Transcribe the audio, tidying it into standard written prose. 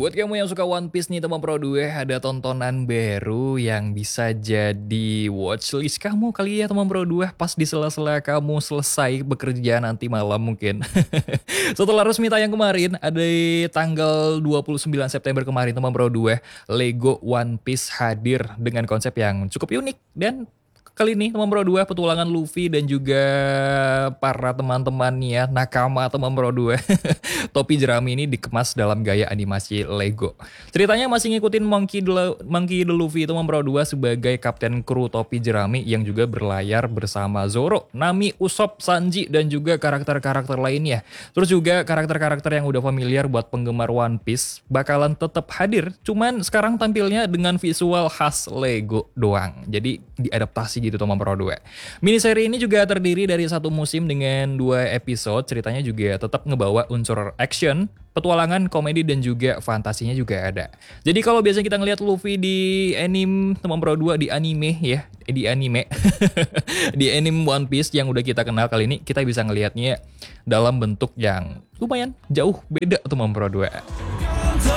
Buat kamu yang suka One Piece nih teman Pro 2, ada tontonan baru yang bisa jadi watchlist kamu kali ya teman Pro 2 pas di sela-sela kamu selesai bekerja nanti malam mungkin. Setelah resmi tayang kemarin, ada di tanggal 29 September kemarin teman Pro 2, Lego One Piece hadir dengan konsep yang cukup unik dan kali ini teman Pro 2 petualangan Luffy dan juga para teman-temannya nakama teman Pro 2 topi jerami ini dikemas dalam gaya animasi Lego. Ceritanya masih ngikutin Monkey D. Luffy teman Pro 2 sebagai kapten kru topi jerami yang juga berlayar bersama Zoro, Nami, Usopp, Sanji dan juga karakter-karakter lainnya. Terus juga karakter-karakter yang udah familiar buat penggemar One Piece bakalan tetap hadir, cuman sekarang tampilnya dengan visual khas Lego doang. Jadi diadaptasi gitu teman Pro 2. Miniseri ini juga terdiri dari satu musim dengan 2 episode, ceritanya juga tetap ngebawa unsur action, petualangan, komedi dan juga fantasinya juga ada. Jadi kalau biasanya kita ngelihat Luffy di anime teman Pro 2 di anime ya, di anime di anime One Piece yang udah kita kenal, kali ini kita bisa ngelihatnya dalam bentuk yang lumayan jauh beda teman Pro 2.